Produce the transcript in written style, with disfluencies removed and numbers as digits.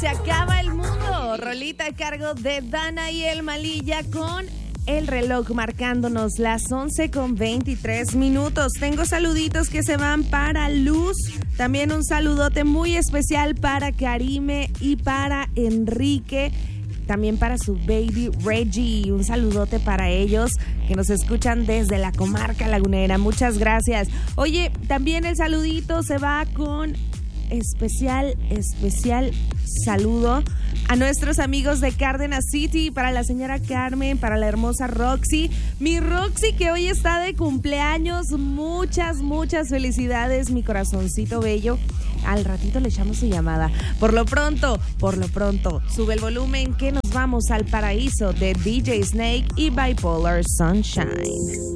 se acaba el mundo. Rolita a cargo de Dana y el Malilla con el reloj marcándonos las 11:23. Tengo saluditos que se van para Luz. También un saludote muy especial para Karime y para Enrique. También para su baby Reggie. Un saludote para ellos que nos escuchan desde la comarca lagunera. Muchas gracias. Oye, también el saludito se va con especial saludo a nuestros amigos de Cárdenas City, para la señora Carmen, para la hermosa Roxy, mi Roxy que hoy está de cumpleaños. Muchas felicidades, mi corazoncito bello. Al ratito le echamos su llamada. Por lo pronto, sube el volumen que nos vamos al paraíso de DJ Snake y Bipolar Sunshine.